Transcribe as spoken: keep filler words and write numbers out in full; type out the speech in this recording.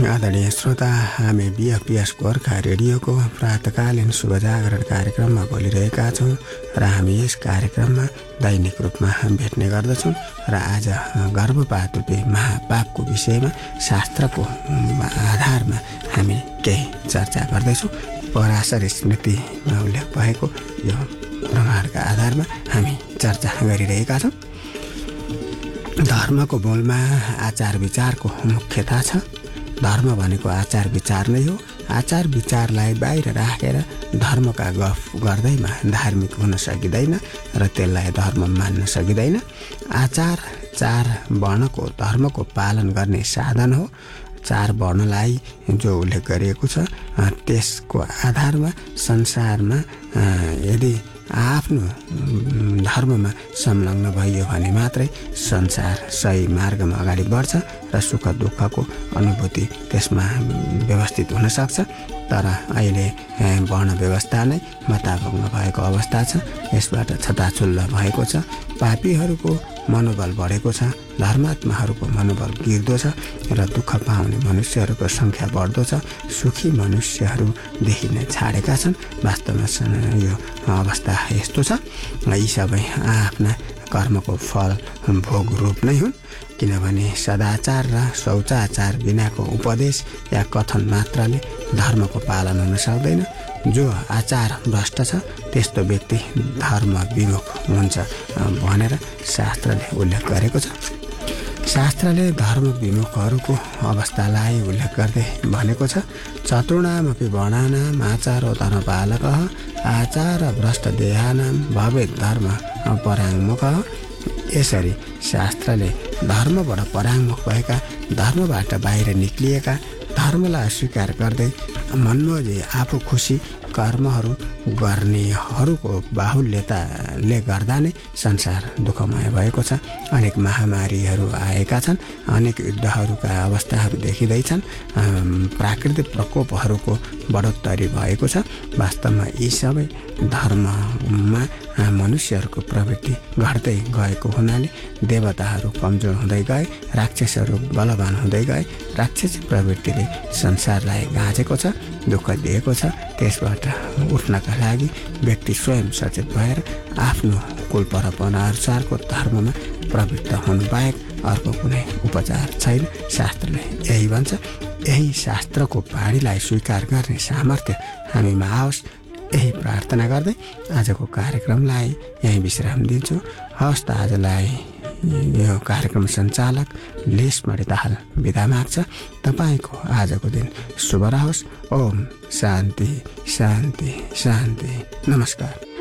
आदरणीय श्रोता, हामी बिएफपिएस गोर्खा रेडियोको प्रातकालीन शुभजागरण कार्यक्रममा बोलिरहेका छौँ र हामी यस कार्यक्रममा दैनिक रूपमा भेट्ने गर्दछौँ र आज गर्भपात रूपी महापापको विषयमा शास्त्रको आधारमा हामी केही चर्चा गर्दैछौँ। पराशर स्मृतिमा उल्लेख भएको यो प्रमाणका आधारमा हामी चर्चा गरिरहेका छौँ। धर्मको मूलमा आचार विचारको मुख्यता छ। धर्म भनेको आचार विचार नै हो। आचार विचारलाई बाहिर राखेर धर्मका गफ गर्दैमा धार्मिक हुन सकिँदैन र त्यसलाई धर्म मान्न सकिँदैन। आचार चार वर्णको धर्मको पालन गर्ने साधन हो। चार वर्णलाई जो उल्लेख गरिएको छ त्यसको आधारमा संसारमा यदि आफ्नो धर्ममा संलग्न भइयो भने मात्रै संसार सही मार्गमा अगाडि बढ्छ र सुख दुःखको अनुभूति त्यसमा व्यवस्थित हुन सक्छ। तर अहिले वर्ण व्यवस्था नै मताभङ्ग भएको अवस्था छ। यसबाट छताछुल्ल भएको छ। पापीहरूको मनोबल बढेको छ, धर्मात्माहरूको मनोबल गिर्दो छ र दुःख पाउने मनुष्यहरूको सङ्ख्या बढ्दो छ। सुखी मनुष्यहरू देखिन छाडेका छन्। वास्तवमा यो अवस्था यस्तो छ। यी सबै आफ्ना कर्मको फल भोग रूप नै हुन्। किनभने सदाचार र शौचाचार बिनाको उपदेश या कथन मात्रले धर्मको पालन हुन सक्दैन। जो आचार भ्रष्ट छ त्यस्तो व्यक्ति धर्म विमुख हुन्छ भनेर शास्त्रले उल्लेख गरेको छ। शास्त्रले धर्म विमुखहरूको अवस्थालाई उल्लेख गर्दै भनेको छ, चतुर्णामपि वर्णानाम् आचारो धर्मपालकः आचार भ्रष्ट देहानां भवेत् धर्म पराङ्मुखः। यसरी शास्त्रले धर्मबाट पराङ्मुख भएका, धर्मबाट बाहिर निक्लिएका, धर्मलाई अस्वीकार गर्दै मनमोजी आफू खुसी कर्महरू गर्नेहरूको बाहुल्यताले गर्दा नै संसार दुःखमय भएको छ। अनेक महामारीहरू आएका छन्। अनेक युद्धहरूका अवस्थाहरू देखिँदैछन्। प्राकृतिक प्रकोपहरूको बढोत्तरी भएको छ। वास्तवमा यी सबै धर्ममा मनुष्यहरूको प्रवृत्ति घट्दै गएको हुनाले देवताहरू कमजोर हुँदै गए, राक्षसहरू बलवान हुँदै गए। राक्षसी प्रवृत्तिले संसारलाई गाँजेको छ, दुःख दिएको छ। त्यसबाट उठ्नका लागि व्यक्ति स्वयं सचेत भएर आफ्नो कुल परम्परा अनुसारको धर्ममा प्रवृत्त हुनु बाहेक अर्को कुनै उपचार छैन। शास्त्रले यही भन्छ। यही शास्त्रको बाणीलाई स्वीकार गर्ने सामर्थ्य हामीमा आओस्, यही प्रार्थना गर्दै आजको कार्यक्रमलाई यहीँ विश्राम दिन्छु। हवस् त आजलाई यो कार्यक्रम सञ्चालक लेसमणि दाहाल बिदा माग्छ। तपाईँको आजको दिन शुभ रहोस्। ओम शान्ति शान्ति शान्ति। नमस्कार।